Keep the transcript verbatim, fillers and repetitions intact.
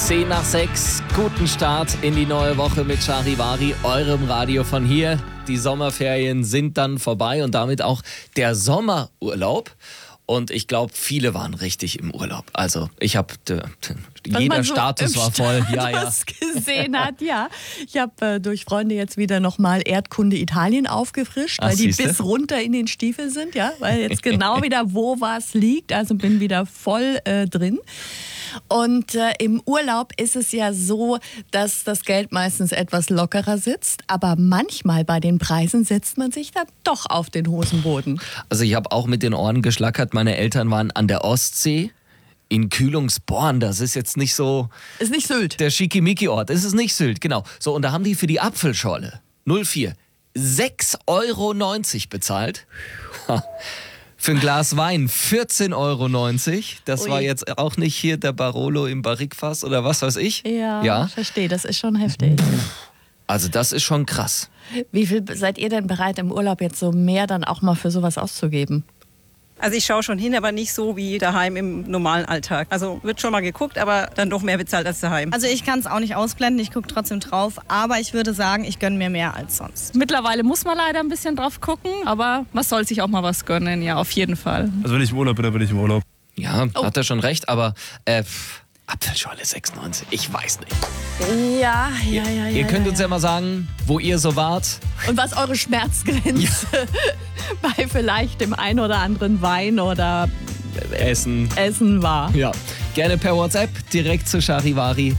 zehn nach sechs, guten Start in die neue Woche mit Charivari, eurem Radio von hier. Die Sommerferien sind dann vorbei und damit auch der Sommerurlaub. Und ich glaube, viele waren richtig im Urlaub. Also ich habe, jeder so Status war voll. Ja, ja. gesehen hat, ja. Ich habe äh, durch Freunde jetzt wieder nochmal Erdkunde Italien aufgefrischt, Ach, weil die siehste? bis runter in den Stiefel sind, ja. Weil jetzt genau wieder, wo was liegt. Also bin wieder voll äh, drin. Und äh, im Urlaub ist es ja so, dass das Geld meistens etwas lockerer sitzt. Aber manchmal bei den Preisen setzt man sich dann doch auf den Hosenboden. Also ich habe auch mit den Ohren geschlackert. Meine Eltern waren an der Ostsee in Kühlungsborn. Das ist jetzt nicht so Ist nicht Sylt. der Schickimicki-Ort. Das ist nicht Sylt, genau. So, und da haben die für die Apfelschorle null vier sechs Euro neunzig bezahlt. Für ein Glas Wein vierzehn Euro neunzig. Das Ui. war jetzt auch nicht hier der Barolo im Barrikfass oder was weiß ich. Ja, Ja. ich verstehe, das ist schon heftig. Also das ist schon krass. Wie viel seid ihr denn bereit, im Urlaub jetzt so mehr dann auch mal für sowas auszugeben? Also ich schaue schon hin, aber nicht so wie daheim im normalen Alltag. Also wird schon mal geguckt, aber dann doch mehr bezahlt als daheim. Also ich kann es auch nicht ausblenden, ich gucke trotzdem drauf, aber ich würde sagen, ich gönne mir mehr als sonst. Mittlerweile muss man leider ein bisschen drauf gucken, aber man soll sich auch mal was gönnen, ja, auf jeden Fall. Also wenn ich im Urlaub bin, dann bin ich im Urlaub. Ja, Oh. hat er schon recht, aber äh, pff, Apfelschorle sechs neunzig, ich weiß nicht. Ja, ja, ja. Ihr könnt uns ja mal sagen, wo ihr so wart. Und was eure Schmerzgrenze bei vielleicht dem ein oder anderen Wein oder Essen. Essen war. Ja, gerne per WhatsApp direkt zu Charivari.